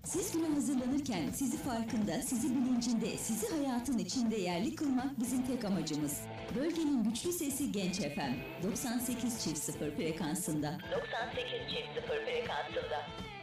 Siz güne hazırlanırken sizi farkında, sizi bilincinde, sizi hayatın içinde yerli kılmak bizim tek amacımız. Bölgenin güçlü sesi Genç FM 98,0 frekansında. 98,0 frekansında.